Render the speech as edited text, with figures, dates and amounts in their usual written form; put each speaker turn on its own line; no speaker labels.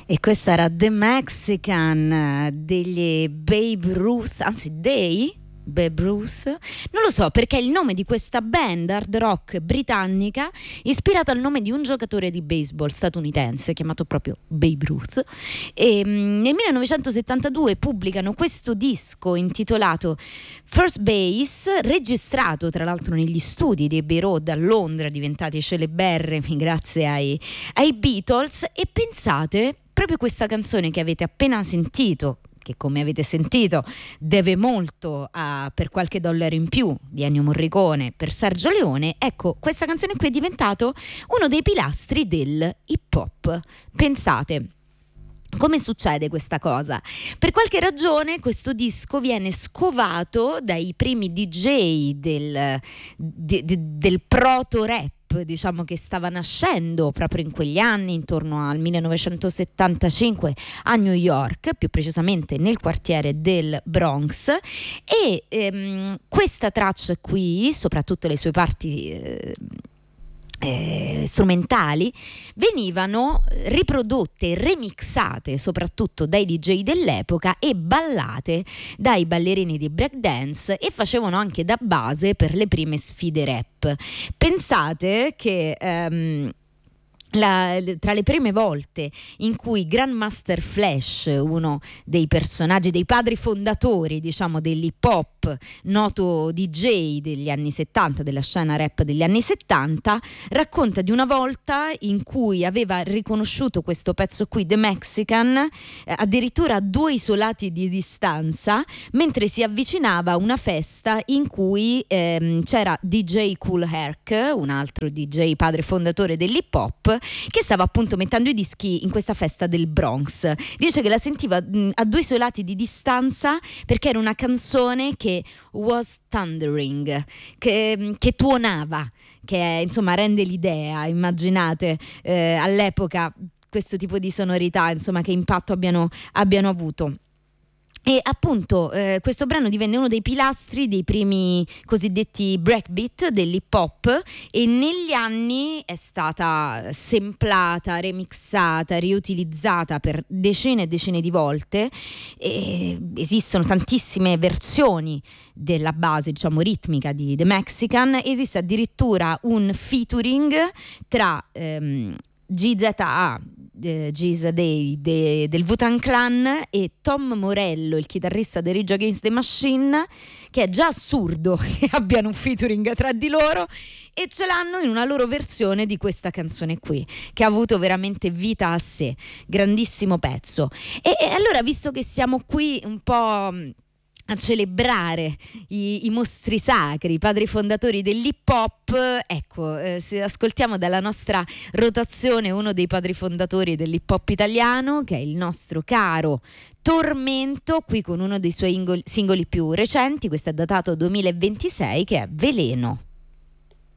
E questa era The Mexican degli Babe Ruth, anzi Babe Ruth, non lo so perché è il nome di questa band hard rock britannica ispirata al nome di un giocatore di baseball statunitense chiamato proprio Babe Ruth, e nel 1972 pubblicano questo disco intitolato First Base, registrato tra l'altro negli studi di Abbey Road a Londra, diventati celeberrimi grazie ai Beatles. E pensate, proprio questa canzone che avete appena sentito, che come avete sentito deve molto a Per qualche dollaro in più di Ennio Morricone per Sergio Leone, ecco, questa canzone qui è diventato uno dei pilastri del hip hop. Pensate. Come succede questa cosa? Per qualche ragione questo disco viene scovato dai primi DJ del proto-rap, diciamo, che stava nascendo proprio in quegli anni, intorno al 1975 a New York, più precisamente nel quartiere del Bronx, e questa traccia qui, soprattutto le sue parti strumentali, venivano riprodotte e remixate soprattutto dai DJ dell'epoca e ballate dai ballerini di breakdance, e facevano anche da base per le prime sfide rap. Pensate che tra le prime volte in cui Grandmaster Flash, uno dei personaggi, dei padri fondatori, diciamo, dell'hip hop, noto DJ degli anni 70, della scena rap degli anni 70, racconta di una volta in cui aveva riconosciuto questo pezzo qui, The Mexican, addirittura a 2 isolati di distanza, mentre si avvicinava a una festa in cui c'era DJ Kool Herc, un altro DJ padre fondatore dell'hip hop, che stava appunto mettendo i dischi in questa festa del Bronx. Dice che la sentiva a 2 isolati di distanza perché era una canzone che was thundering, che tuonava, che insomma rende l'idea, immaginate all'epoca questo tipo di sonorità, insomma, che impatto abbiano avuto. E appunto questo brano divenne uno dei pilastri dei primi cosiddetti breakbeat dell'hip hop, e negli anni è stata samplata, remixata, riutilizzata per decine e decine di volte, e esistono tantissime versioni della base, diciamo, ritmica di The Mexican. Esiste addirittura un featuring tra GZA, Giza Day del Wu-Tang Clan, e Tom Morello, il chitarrista dei Rage Against the Machine, che è già assurdo che abbiano un featuring tra di loro, e ce l'hanno in una loro versione di questa canzone qui, che ha avuto veramente vita a sé. Grandissimo pezzo. E allora, visto che siamo qui un po' a celebrare i mostri sacri, i padri fondatori dell'hip hop, ecco, se ascoltiamo dalla nostra rotazione uno dei padri fondatori dell'hip hop italiano, che è il nostro caro Tormento, qui con uno dei suoi singoli più recenti, questo è datato 2026, che è Veleno.